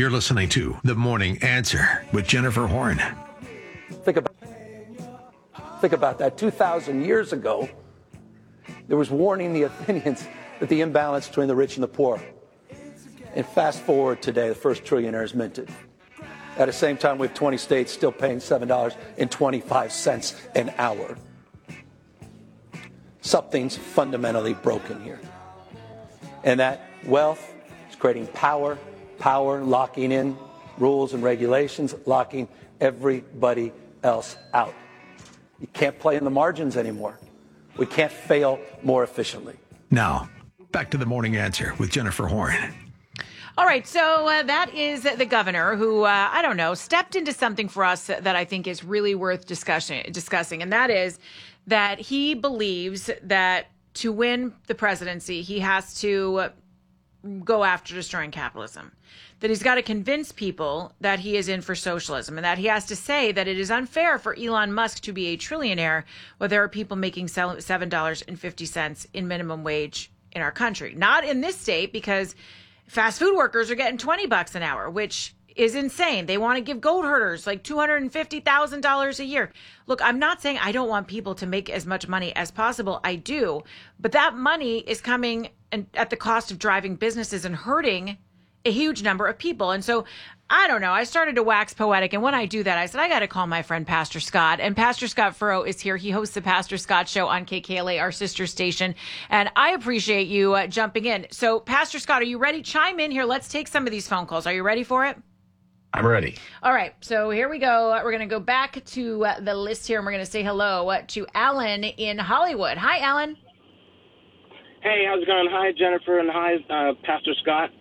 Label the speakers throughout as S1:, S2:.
S1: You're listening to The Morning Answer with Jennifer Horn.
S2: Think about that. 2,000 years ago, there was warning the Athenians that the imbalance between the rich and the poor. And fast forward today, the first trillionaire is minted. At the same time, we have 20 states still paying $7.25 an hour. Something's fundamentally broken here. And that wealth is creating power locking in rules and regulations, locking everybody else out. You can't play in the margins anymore. We can't fail more efficiently.
S1: Now, back to The Morning Answer with Jennifer Horn.
S3: All right, so that is the governor who, stepped into something for us that I think is really worth discussing, and that is that he believes that to win the presidency, he has to go after destroying capitalism, that he's got to convince people that he is in for socialism, and that he has to say that it is unfair for Elon Musk to be a trillionaire while there are people making $7.50 in minimum wage in our country. Not in this state, because fast food workers are getting $20 an hour, which is insane. They want to give goat herders like $250,000 a year. Look, I'm not saying I don't want people to make as much money as possible. I do. But that money is coming at the cost of driving businesses and hurting a huge number of people. And so, I don't know, I started to wax poetic. And when I do that, I said, I got to call my friend Pastor Scott. And Pastor Scott Furrow is here. He hosts the Pastor Scott Show on KKLA, our sister station. And I appreciate you jumping in. So, Pastor Scott, are you ready? Chime in here. Let's take some of these phone calls. Are you ready for it?
S4: I'm ready.
S3: All right. So here we go. We're going to go back to the list here, and we're going to say hello to Alan in Hollywood. Hi, Alan.
S5: Hey, how's it going? Hi, Jennifer, and hi, Pastor Scott.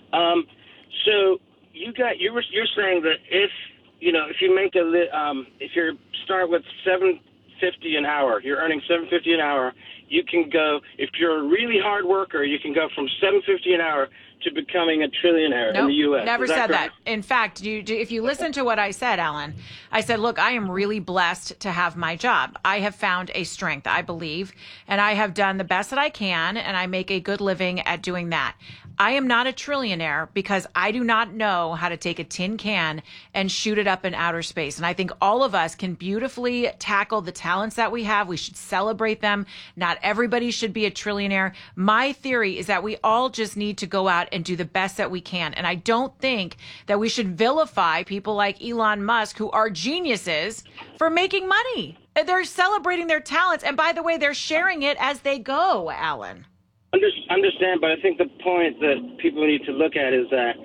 S5: So you're saying that if you make if you start with $7.50 an hour, you're earning $7.50 an hour, you can go, if you're a really hard worker, you can go from $7.50 an hour to becoming a trillionaire in the U.S.
S3: Never said that. In fact, if you listen to what I said, Alan, I said, look, I am really blessed to have my job. I have found a strength, I believe, and I have done the best that I can, and I make a good living at doing that. I am not a trillionaire because I do not know how to take a tin can and shoot it up in outer space. And I think all of us can beautifully tackle the talents that we have. We should celebrate them. Not everybody should be a trillionaire. My theory is that we all just need to go out and do the best that we can. And I don't think that we should vilify people like Elon Musk, who are geniuses, for making money. They're celebrating their talents. And by the way, they're sharing it as they go, Alan.
S5: Understand, but I think the point that people need to look at is that,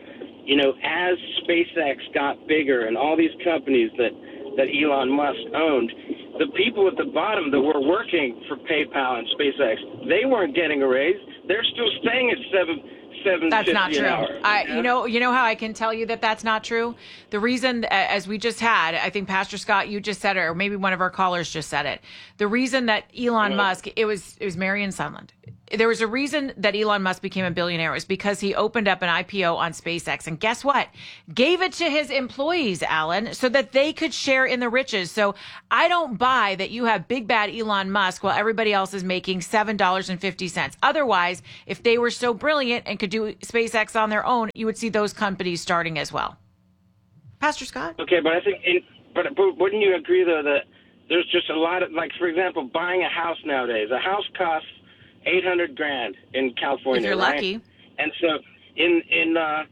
S5: as SpaceX got bigger and all these companies that Elon Musk owned, the people at the bottom that were working for PayPal and SpaceX, they weren't getting a raise. They're still staying at $7.50
S3: That's not true.
S5: an hour.
S3: You know how I can tell you that that's not true? The reason, as we just had, I think Pastor Scott, you just said it, or maybe one of our callers just said it. The reason that Elon Musk, it was Marion Sunland. There was a reason that Elon Musk became a billionaire. It was because he opened up an IPO on SpaceX. And guess what? Gave it to his employees, Alan, so that they could share in the riches. So I don't buy that you have big bad Elon Musk while everybody else is making $7.50. Otherwise, if they were so brilliant and could do SpaceX on their own, you would see those companies starting as well. Pastor Scott?
S5: Okay, but I think, but wouldn't you agree, though, that there's just a lot of, like, for example, buying a house nowadays. A house costs $800,000 in California.
S3: If you're lucky.
S5: Right? And so in the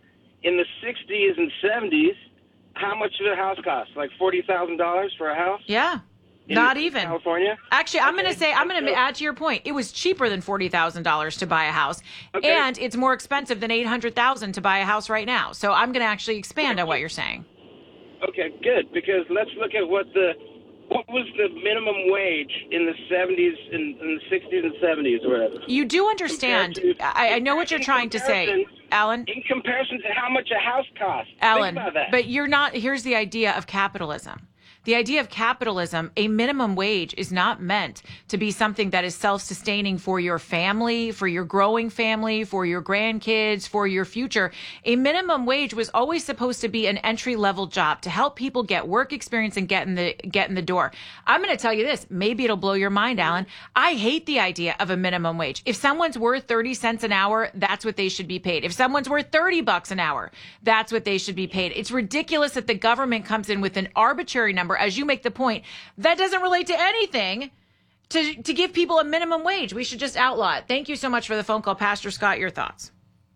S5: 60s and 70s, how much did a house cost? Like $40,000 for a house?
S3: Yeah. Not even.
S5: California?
S3: Actually, I'm going to add to your point. It was cheaper than $40,000 to buy a house. Okay. And it's more expensive than $800,000 to buy a house right now. So I'm going to actually expand on what you're saying.
S5: Okay, good. Because let's look at what was the minimum wage in the 70s, in the 60s and 70s or whatever?
S3: You do understand. I know what you're trying to say, Alan.
S5: In comparison to how much a house costs.
S3: Alan,
S5: think about that.
S3: But you're not. Here's the idea of capitalism. The idea of capitalism, a minimum wage is not meant to be something that is self-sustaining for your family, for your growing family, for your grandkids, for your future. A minimum wage was always supposed to be an entry-level job to help people get work experience and get in the door. I'm going to tell you this, maybe it'll blow your mind, Alan. I hate the idea of a minimum wage. If someone's worth 30 cents an hour, that's what they should be paid. If someone's worth $30 an hour, that's what they should be paid. It's ridiculous that the government comes in with an arbitrary number, as you make the point, that doesn't relate to anything to give people a minimum wage. We should just outlaw it. Thank you so much for the phone call. Pastor Scott, your thoughts?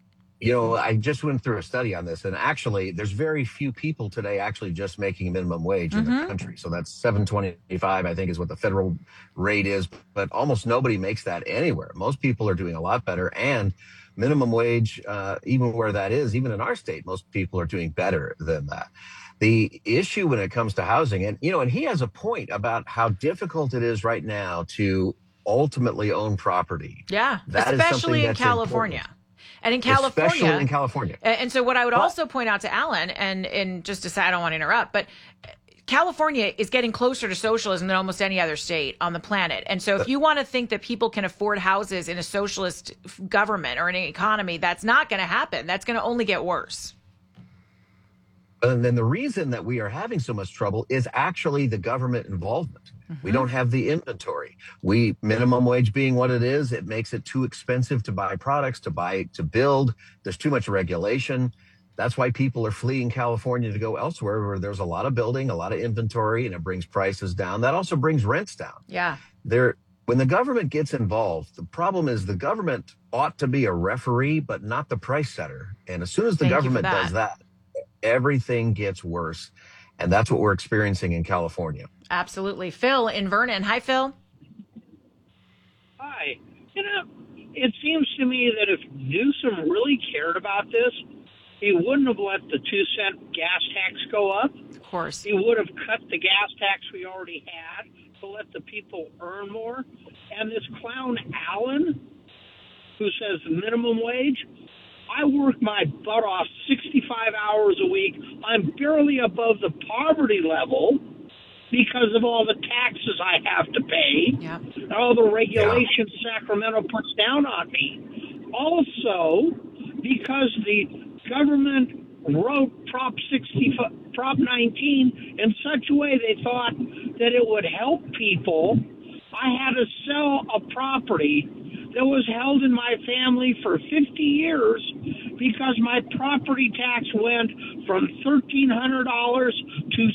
S4: I just went through a study on this, and actually there's very few people today actually just making minimum wage in the country. So that's $7.25, I think, is what the federal rate is, but almost nobody makes that anywhere. Most people are doing a lot better, and minimum wage, even where that is, even in our state, most people are doing better than that. The issue when it comes to housing, and he has a point about how difficult it is right now to ultimately own property.
S3: Yeah,
S4: that
S3: especially in California.
S4: Important.
S3: And in California.
S4: Especially in California.
S3: And so what I would also point out to Alan, and just to say, I don't want to interrupt, but California is getting closer to socialism than almost any other state on the planet. And so if you want to think that people can afford houses in a socialist government or in an economy, that's not going to happen. That's going to only get worse.
S4: And then the reason that we are having so much trouble is actually the government involvement. We don't have the inventory. Minimum wage being what it is, it makes it too expensive to buy products, to build. There's too much regulation. That's why people are fleeing California to go elsewhere where there's a lot of building, a lot of inventory, and it brings prices down. That also brings rents down.
S3: Yeah.
S4: When the government gets involved, the problem is the government ought to be a referee, but not the price setter. And as soon as the government does that, everything gets worse. And that's what we're experiencing in California.
S3: Absolutely. Phil in Vernon. Hi, Phil.
S6: Hi. It seems to me that if Newsom really cared about this, he wouldn't have let the 2-cent gas tax go up.
S3: Of course.
S6: He would have cut the gas tax we already had to let the people earn more. And this clown Allen, who says minimum wage, I work my butt off 65 hours a week. I'm barely above the poverty level because of all the taxes I have to pay and all the regulations Sacramento puts down on me. Also, because the government wrote Prop 19 in such a way they thought that it would help people, I had to sell a property that was held in my family for 50 years because my property tax went from $1,300 to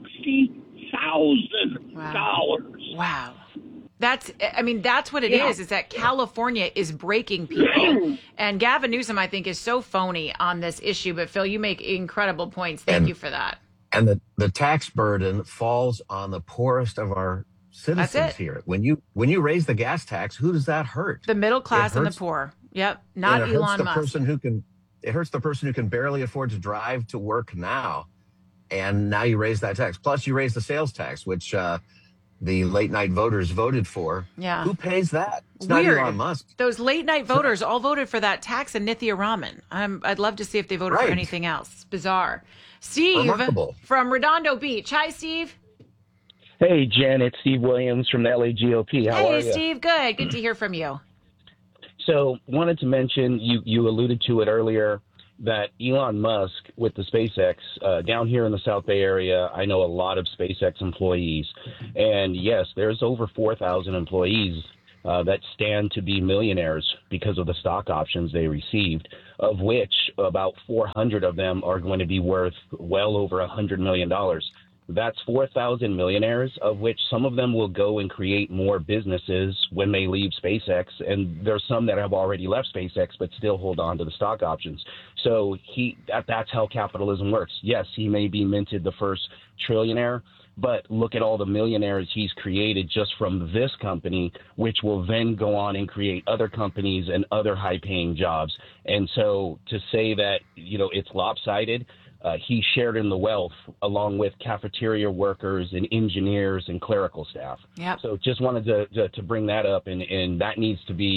S6: $60,000.
S3: Wow. That's what it is that California is breaking people. And Gavin Newsom, I think, is so phony on this issue. But Phil, you make incredible points. Thank you for that.
S4: And the tax burden falls on the poorest of our citizens here. When you raise the gas tax, who does that hurt?
S3: The middle class and the poor. Yep. Not Elon Musk.
S4: It hurts the person who can barely afford to drive to work now. And now you raise that tax. Plus you raise the sales tax, which the late night voters voted for. Yeah. Who pays that? It's not Elon Musk.
S3: Those late night voters all voted for that tax and Nithya Raman. I'd love to see if they voted for anything else. It's bizarre. Steve from Redondo Beach. Hi, Steve.
S7: Hey, Jen, it's Steve Williams from the LA GOP. How are you?
S3: Hey, Steve. Good. Good to hear from you.
S7: So wanted to mention, you alluded to it earlier, that Elon Musk with the SpaceX down here in the South Bay area, I know a lot of SpaceX employees. And yes, there's over 4,000 employees that stand to be millionaires because of the stock options they received, of which about 400 of them are going to be worth well over $100 million. That's 4,000 millionaires, of which some of them will go and create more businesses when they leave SpaceX. And there's some that have already left SpaceX but still hold on to the stock options. So that's how capitalism works. Yes, he may be minted the first trillionaire, but look at all the millionaires he's created just from this company, which will then go on and create other companies and other high-paying jobs. And so to say that, it's lopsided, he shared in the wealth along with cafeteria workers and engineers and clerical staff.
S3: Yep.
S7: So just wanted to bring that up, and that needs to be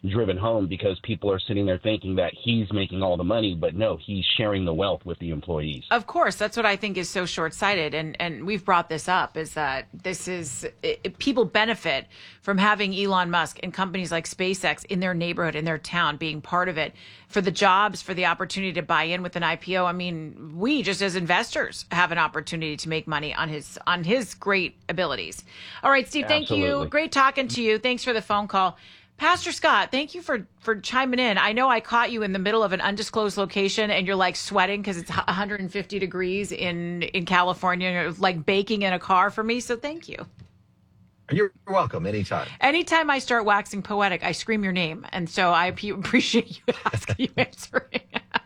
S7: driven home because people are sitting there thinking that he's making all the money, but no, he's sharing the wealth with the employees.
S3: Of course, that's what I think is so short-sighted, and we've brought this up, is that people benefit from having Elon Musk and companies like SpaceX in their neighborhood, in their town, being part of it, for the jobs, for the opportunity to buy in with an IPO. I mean, we just as investors have an opportunity to make money on his great abilities. All right, Steve, thank you. Great talking to you. Thanks for the phone call. Pastor Scott, thank you for chiming in. I know I caught you in the middle of an undisclosed location and you're like sweating because it's 150 degrees in California. You're like baking in a car for me. So thank you.
S4: You're welcome. Anytime.
S3: Anytime I start waxing poetic, I scream your name. And so I appreciate you answering.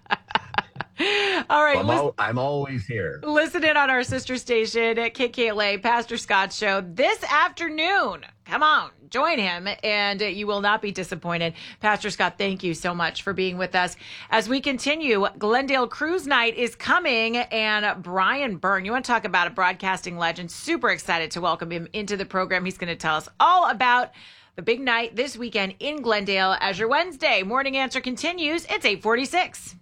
S3: All right.
S4: I'm always here.
S3: Listen in on our sister station at KKLA, Pastor Scott Show this afternoon. Come on, join him, and you will not be disappointed. Pastor Scott, thank you so much for being with us. As we continue, Glendale Cruise Night is coming, and Brian Byrne, you want to talk about a broadcasting legend, super excited to welcome him into the program. He's going to tell us all about the big night this weekend in Glendale. As your Wednesday Morning Answer continues, it's 8:46.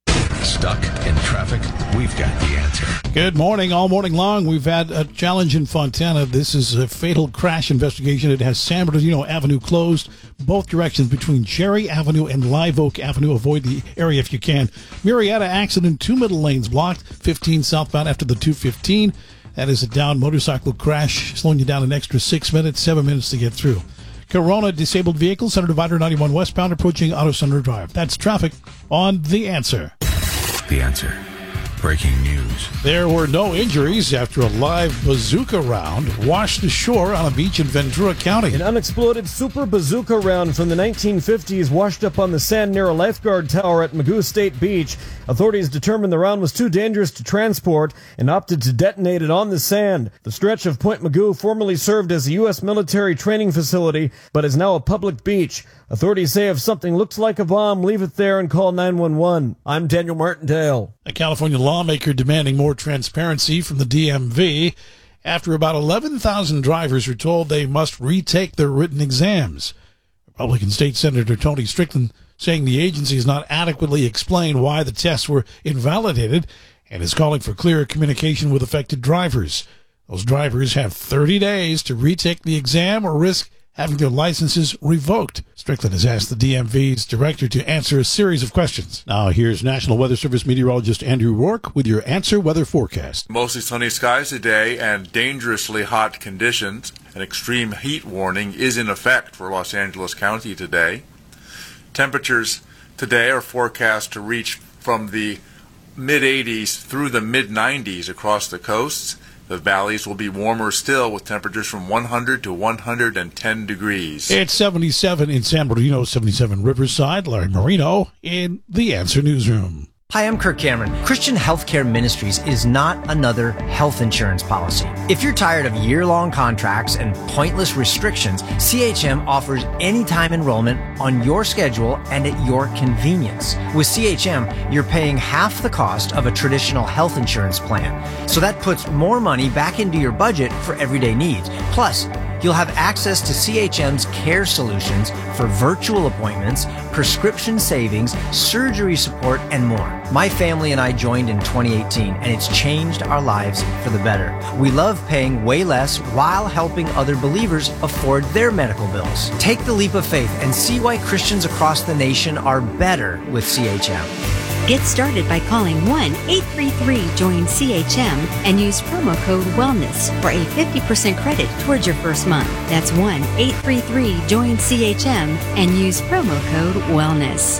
S1: Stuck in traffic? We've got the answer.
S8: Good morning. All morning long, we've had a challenge in Fontana. This is a fatal crash investigation. It has San Bernardino Avenue closed, both directions between Cherry Avenue and Live Oak Avenue. Avoid the area if you can. Murrieta accident, 2 middle lanes blocked, 15 southbound after the 215. That is a down motorcycle crash, slowing you down an extra 6 minutes, 7 minutes to get through. Corona disabled vehicle, Center Divider 91 westbound, approaching Auto Center Drive. That's traffic on The Answer.
S1: The Answer. Breaking news.
S8: There were no injuries after a live bazooka round washed ashore on a beach in Ventura County.
S9: An unexploded super bazooka round from the 1950s washed up on the Sand Narrow Lifeguard Tower at Magoo State Beach. Authorities determined the round was too dangerous to transport and opted to detonate it on the sand. The stretch of Point Magoo formerly served as a U.S. military training facility, but is now a public beach. Authorities say if something looks like a bomb, leave it there and call 911. I'm Daniel Martindale.
S8: A California lawmaker demanding more transparency from the DMV after about 11,000 drivers are told they must retake their written exams. Republican State Senator Tony Strickland saying the agency has not adequately explained why the tests were invalidated and is calling for clearer communication with affected drivers. Those drivers have 30 days to retake the exam or risk having their licenses revoked. Strickland has asked the DMV's director to answer a series of questions. Now here's National Weather Service meteorologist Andrew Rourke with your Answer Weather Forecast.
S10: Mostly sunny skies today and dangerously hot conditions. An extreme heat warning is in effect for Los Angeles County today. Temperatures today are forecast to reach from the mid-80s through the mid-90s across the coasts. The valleys will be warmer still with temperatures from 100 to 110 degrees.
S8: It's 77 in San Bernardino, 77 Riverside. Larry Marino in The Answer Newsroom.
S11: Hi, I'm Kirk Cameron. Christian Healthcare Ministries is not another health insurance policy. If you're tired of year-long contracts and pointless restrictions, CHM offers anytime enrollment on your schedule and at your convenience. With CHM, you're paying half the cost of a traditional health insurance plan. So that puts more money back into your budget for everyday needs. Plus, you'll have access to CHM's care solutions for virtual appointments, prescription savings, surgery support, and more. My family and I joined in 2018, and it's changed our lives for the better. We love paying way less while helping other believers afford their medical bills. Take the leap of faith and see why Christians across the nation are better with CHM.
S12: Get started by calling 1-833-JOIN-CHM and use promo code WELLNESS for a 50% credit towards your first month. That's 1-833-JOIN-CHM and use promo code WELLNESS.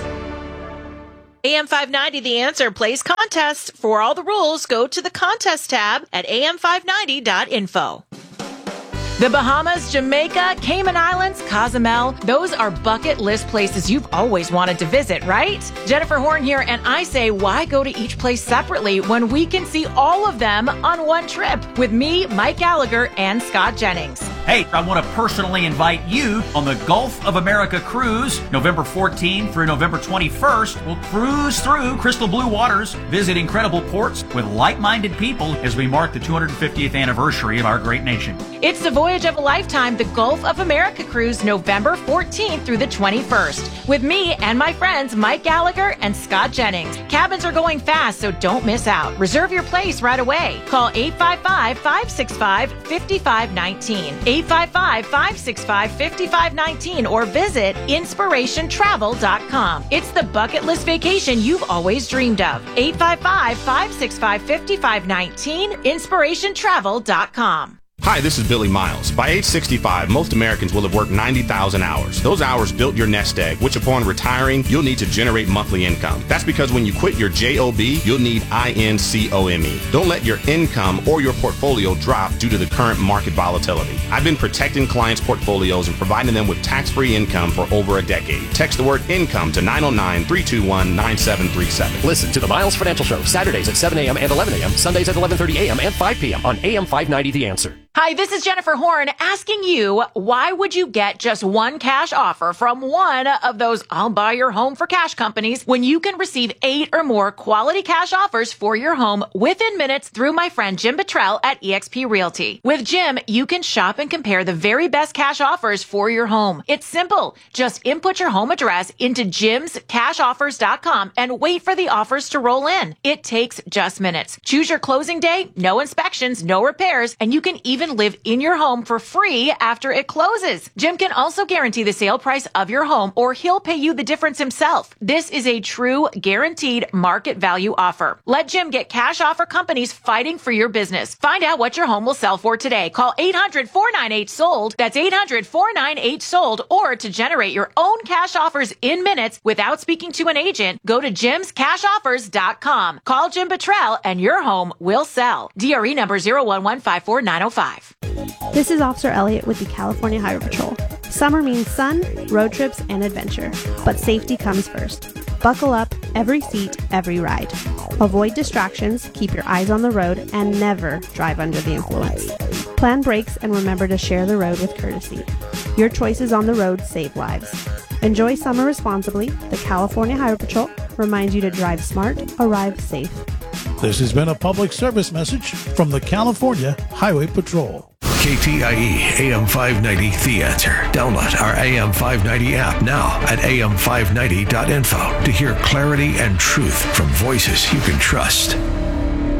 S3: AM 590, The Answer plays contests. For all the rules, go to the contest tab at am590.info. The Bahamas, Jamaica, Cayman Islands, Cozumel, those are bucket list places you've always wanted to visit, right? Jennifer Horn here, and I say, why go to each place separately when we can see all of them on one trip with me, Mike Gallagher, and Scott Jennings?
S13: Hey, I want to personally invite you on the Gulf of America cruise, November 14th through November 21st. We'll cruise through crystal blue waters, visit incredible ports with like-minded people as we mark the 250th anniversary of our great nation.
S3: It's the voyage of a lifetime, the Gulf of America cruise, November 14th through the 21st. With me and my friends Mike Gallagher and Scott Jennings. Cabins are going fast, so don't miss out. Reserve your place right away. Call 855-565-5519. 855-565-5519 or visit inspirationtravel.com. It's the bucket list vacation you've always dreamed of. 855-565-5519, inspirationtravel.com.
S14: Hi, this is Billy Miles. By age 65, most Americans will have worked 90,000 hours. Those hours built your nest egg, which upon retiring, you'll need to generate monthly income. That's because when you quit your JOB, you'll need INCOME. Don't let your income or your portfolio drop due to the current market volatility. I've been protecting clients' portfolios and providing them with tax-free income for over a decade. Text the word income to 909-321-9737.
S15: Listen to the Miles Financial Show, Saturdays at 7 a.m. and 11 a.m., Sundays at 11:30 a.m. and 5 p.m. on AM 590 The Answer.
S3: Hi, this is Jennifer Horn asking you, why would you get just one cash offer from one of those I'll buy your home for cash companies when you can receive 8 or more quality cash offers for your home within minutes through my friend Jim Buttrell at eXp Realty. With Jim, you can shop and compare the very best cash offers for your home. It's simple. Just input your home address into jimscashoffers.com and wait for the offers to roll in. It takes just minutes. Choose your closing day, no inspections, no repairs, and you can even live in your home for free after it closes. Jim can also guarantee the sale price of your home, or he'll pay you the difference himself. This is a true guaranteed market value offer. Let Jim get cash offer companies fighting for your business. Find out what your home will sell for today. Call 800-498-SOLD. That's 800-498-SOLD. Or to generate your own cash offers in minutes without speaking to an agent, go to jimscashoffers.com. Call Jim Buttrell and your home will sell. DRE number 01154-905.
S16: This is Officer Elliott with the California Highway Patrol. Summer means sun, road trips, and adventure, but safety comes first. Buckle up, every seat, every ride. Avoid distractions, keep your eyes on the road, and never drive under the influence. Plan brakes and remember to share the road with courtesy. Your choices on the road save lives. Enjoy summer responsibly. The California Highway Patrol reminds you to drive smart, arrive safe.
S8: This has been a public service message from the California Highway Patrol.
S1: KTIE AM 590 The Answer. Download our AM 590 app now at am590.info to hear clarity and truth from voices you can trust.